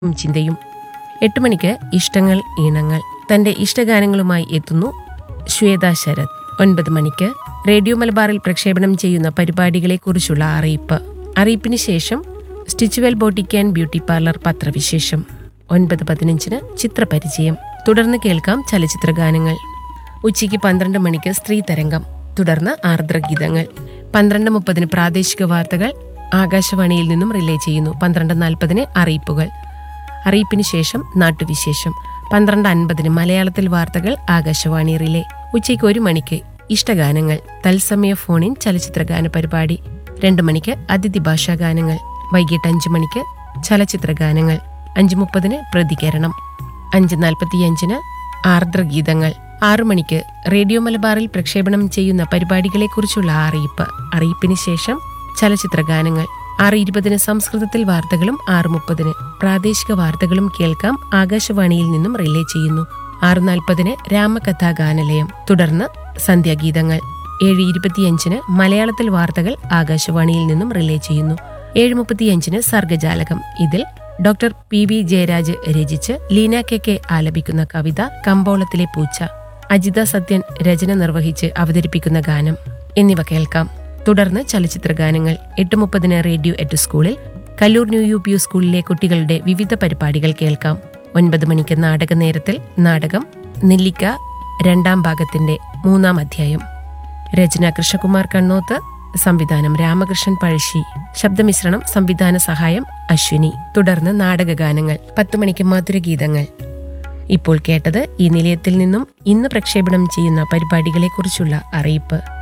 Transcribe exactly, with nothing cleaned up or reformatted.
ചിന്തയും. എട്ട് മണിക്ക് ഇഷ്ടങ്ങൾ ഈണങ്ങൾ. തന്റെ ഇഷ്ടഗാനങ്ങളുമായി എത്തുന്നു ശ്വേത ശരത്. ഒൻപത് മണിക്ക് റേഡിയോ മലബാറിൽ പ്രക്ഷേപണം ചെയ്യുന്ന പരിപാടികളെക്കുറിച്ചുള്ള അറിയിപ്പ്. അറിയിപ്പിന് ശേഷം Stitchwell boutique and beauty parlour പത്രവിശേഷം. ഒൻപത് പതിനഞ്ചിന് ചിത്രപരിചയം. തുടർന്ന് കേൾക്കാം ചലച്ചിത്ര ഗാനങ്ങൾ. ഉച്ചയ്ക്ക് പന്ത്രണ്ട് മണിക്ക് സ്ത്രീ തരംഗം. തുടർന്ന് ആർദ്രഗീതങ്ങൾ. പന്ത്രണ്ട് മുപ്പതിന് പ്രാദേശിക വാർത്തകൾ ആകാശവാണിയിൽ നിന്നും റിലേ ചെയ്യുന്നു. പന്ത്രണ്ട് നാൽപ്പതിന് അറിയിപ്പുകൾ. അറിയിപ്പിന് ശേഷം നാട്ടുവിശേഷം. പന്ത്രണ്ട് അൻപതിന് മലയാളത്തിൽ വാർത്തകൾ ആകാശവാണി റിലേ. ഉച്ചയ്ക്ക് ഒരു മണിക്ക് ഇഷ്ടഗാനങ്ങൾ തത്സമയ ഫോണിൻ ചലച്ചിത്ര ഗാന പരിപാടി. രണ്ട് മണിക്ക് അതിഥി ഭാഷാ ഗാനങ്ങൾ. വൈകിട്ട് അഞ്ചു മണിക്ക് ചലച്ചിത്ര ഗാനങ്ങൾ. അഞ്ചു മുപ്പതിന് പ്രതികരണം. അഞ്ച് നാൽപ്പത്തിയഞ്ചിന് ആർദ്രഗീതങ്ങൾ. ആറു മണിക്ക് റേഡിയോ മലബാറിൽ പ്രക്ഷേപണം ചെയ്യുന്ന പരിപാടികളെക്കുറിച്ചുള്ള അറിയിപ്പ്. അറിയിപ്പിന് ശേഷം ചലച്ചിത്ര ഗാനങ്ങൾ. ആറ് ഇരുപതിന് സംസ്കൃതത്തിൽ വാർത്തകളും ആറ് മുപ്പതിന് പ്രാദേശിക വാർത്തകളും കേൾക്കാം ആകാശവാണിയിൽ നിന്നും റിലേ ചെയ്യുന്നു. ആറ് നാൽപ്പതിന് രാമകഥാ ഗാനലയം. തുടർന്ന് സന്ധ്യാഗീതങ്ങൾ. ഏഴ് ഇരുപത്തിയഞ്ചിന് മലയാളത്തിൽ വാർത്തകൾ ആകാശവാണിയിൽ നിന്നും റിലേ ചെയ്യുന്നു. ഏഴ് മുപ്പത്തിയഞ്ചിന് സർഗജാലകം. ഇതിൽ ഡോക്ടർ പി വി ജയരാജ് രചിച്ച് ലീന കെ കെ ആലപിക്കുന്ന കവിത കമ്പോളത്തിലെ പൂച്ച. അജിത സത്യൻ രചന നിർവഹിച്ച് അവതരിപ്പിക്കുന്ന ഗാനം എന്നിവ കേൾക്കാം. തുടർന്ന് ചലച്ചിത്ര ഗാനങ്ങൾ. എട്ട് മുപ്പതിന് റേഡിയോ എറ്റ് സ്കൂളിൽ Kallur new U P U സ്കൂളിലെ കുട്ടികളുടെ വിവിധ പരിപാടികൾ കേൾക്കാം. ഒൻപത് മണിക്ക് നാടക നേരത്തിൽ നാടകം നെല്ലിക്ക രണ്ടാം ഭാഗത്തിന്റെ മൂന്നാം അധ്യായം. രചന കൃഷ്ണകുമാർ കണ്ണോത്ത്. സംവിധാനം രാമകൃഷ്ണൻ പഴശ്ശി. ശബ്ദമിശ്രണം സംവിധാന സഹായം അശ്വിനി. തുടർന്ന് നാടകഗാനങ്ങൾ. പത്തു മണിക്ക് മധുരഗീതങ്ങൾ. ഇപ്പോൾ കേട്ടത് ഈ നിലയത്തിൽ നിന്നും ഇന്ന് പ്രക്ഷേപണം ചെയ്യുന്ന പരിപാടികളെക്കുറിച്ചുള്ള അറിയിപ്പ്.